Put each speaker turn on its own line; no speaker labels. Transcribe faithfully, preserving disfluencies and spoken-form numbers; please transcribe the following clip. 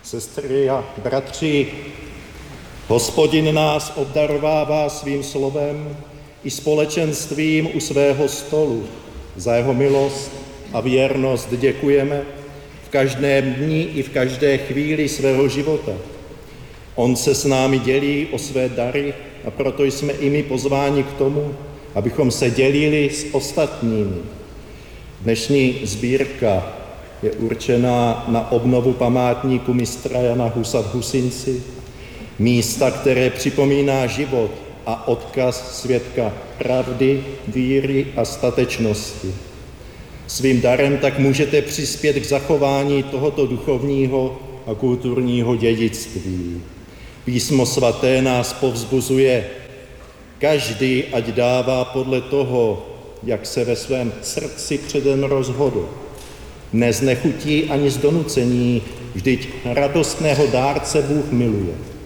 Sestry a bratři, Hospodin nás obdarovává svým slovem i společenstvím u svého stolu. Za jeho milost a věrnost děkujeme v každém dni i v každé chvíli svého života. On se s námi dělí o své dary a proto jsme i my pozváni k tomu, abychom se dělili s ostatními. Dnešní sbírka je určená na obnovu památníku mistra Jana Husa v Husinci, místa, které připomíná život a odkaz svědka pravdy, víry a statečnosti. Svým darem tak můžete přispět k zachování tohoto duchovního a kulturního dědictví. Písmo svaté nás povzbuzuje: každý ať dává podle toho, jak se ve svém srdci předem rozhodl. Neznechutí ani z donucení, vždyť radostného dárce Bůh miluje.